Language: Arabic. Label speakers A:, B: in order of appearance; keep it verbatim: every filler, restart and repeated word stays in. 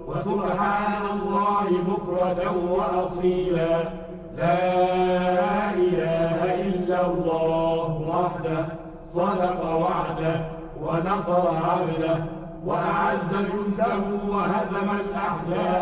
A: وسبحان الله بكرة وأصيلا. لا إله إلا الله وحده صدق وعده ونصر عبده وأعز جنده وهزم الأحزاب.